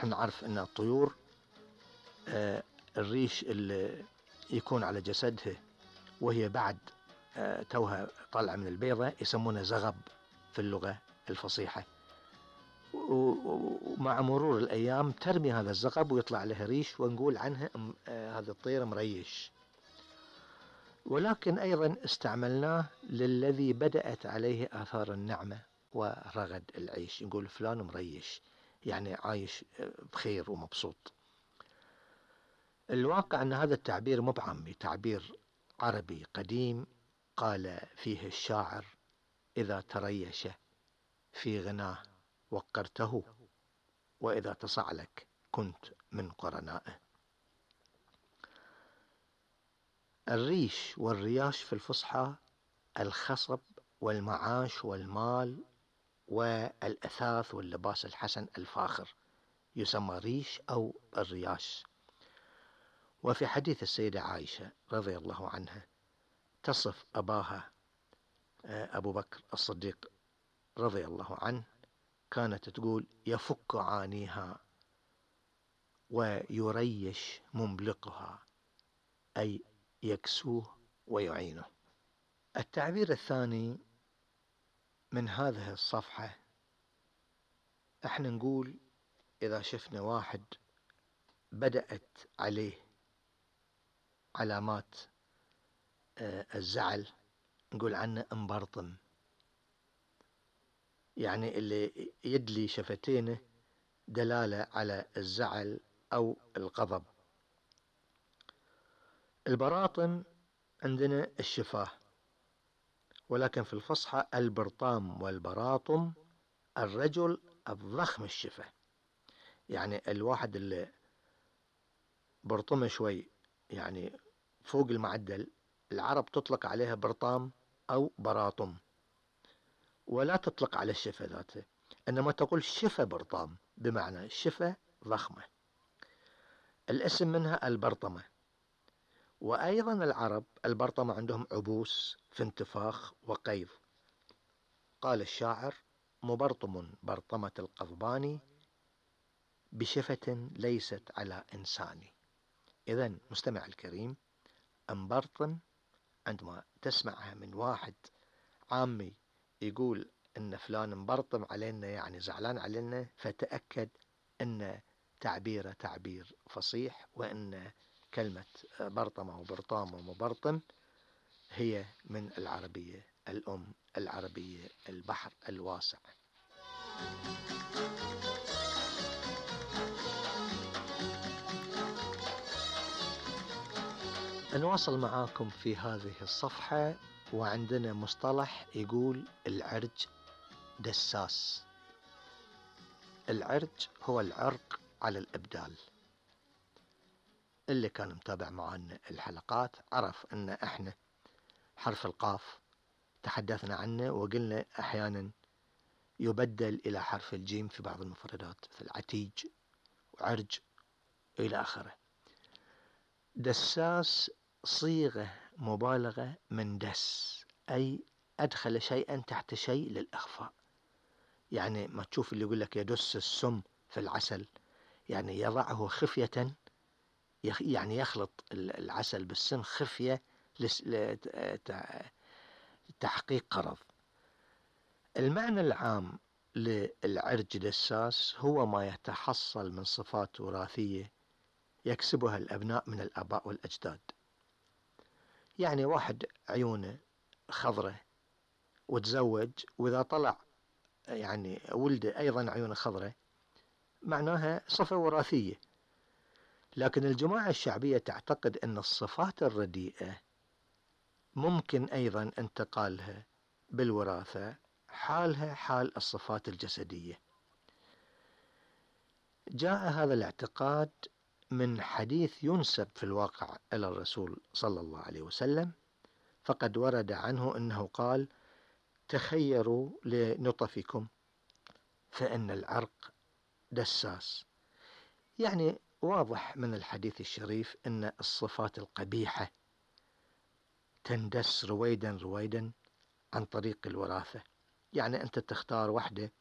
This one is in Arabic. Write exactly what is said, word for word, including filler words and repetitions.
نحن نعرف أن الطيور آه الريش اللي يكون على جسدها وهي بعد آه توها طالعة من البيضة يسمونه زغب في اللغة الفصيحة، ومع مرور الأيام ترمي هذا الزغب ويطلع لها ريش ونقول عنها آه هذا الطير مريش. ولكن أيضا استعملناه للذي بدأت عليه آثار النعمة ورغد العيش، نقول فلان مريش يعني عايش بخير ومبسوط. الواقع أن هذا التعبير مو بعامي، تعبير عربي قديم قال فيه الشاعر: إذا تريش في غناه وقرته، وإذا تصعلك كنت من قرنائه. الريش والرياش في الفصحى الخصب والمعاش والمال والأثاث واللباس الحسن الفاخر، يسمى ريش أو الرياش. وفي حديث السيدة عائشة رضي الله عنها تصف أباها أبو بكر الصديق رضي الله عنه، كانت تقول: يفك عانيها ويريش مملقها، أي يكسوه ويعينه. التعبير الثاني من هذه الصفحة، احنا نقول إذا شفنا واحد بدأت عليه علامات الزعل نقول عنه مبرطم، يعني اللي يدلي شفتينه دلالة على الزعل أو الغضب. البراطم عندنا الشفاه، ولكن في الفصحى البرطام والبراطم الرجل الضخم الشفة، يعني الواحد اللي برطمه شوي يعني فوق المعدل، العرب تطلق عليها برطام أو براطم، ولا تطلق على الشفة ذاته، إنما تقول شفة برطام، بمعنى الشفة ضخمة. الاسم منها البرطمة. وأيضا العرب البرطمة عندهم عبوس في انتفاخ وقيض. قال الشاعر: مبرطم برطمة القضبان بشفة ليست على إنسان. إذن مستمع الكريم، مبرطم عندما تسمعها من واحد عامي يقول إن فلان مبرطم علينا يعني زعلان علينا، فتأكد أن تعبيره تعبير فصيح، وأن كلمة برطمة وبرطام ومبرطم هي من العربية الأم، العربية البحر الواسع. نواصل معاكم في هذه الصفحة، وعندنا مصطلح يقول العرج دساس. العرج هو العرق على الإبدال. اللي كان متابع معنا الحلقات عرف أن احنا حرف القاف تحدثنا عنه وقلنا أحيانا يبدل إلى حرف الجيم في بعض المفردات مثل عتيج وعرج إلى آخره. دساس صيغة مبالغة من دس، أي أدخل شيئا تحت شيء للإخفاء. يعني ما تشوف اللي يقول لك يدس السم في العسل، يعني يضعه خفية، يعني يخلط العسل بالسم خفية لتحقيق غرض. المعنى العام للعرج دساس هو ما يتحصل من صفات وراثية يكسبها الأبناء من الآباء والأجداد. يعني واحد عيونه خضرة وتزوج، وإذا طلع يعني ولده أيضا عيونه خضرة، معناها صفة وراثية. لكن الجماعة الشعبية تعتقد أن الصفات الرديئة ممكن أيضا انتقالها بالوراثة، حالها حال الصفات الجسدية. جاء هذا الاعتقاد من حديث ينسب في الواقع إلى الرسول صلى الله عليه وسلم، فقد ورد عنه أنه قال: تخيروا لنطفكم فإن العرق دساس. يعني واضح من الحديث الشريف أن الصفات القبيحة تندس رويدا رويدا عن طريق الوراثة. يعني أنت تختار واحدة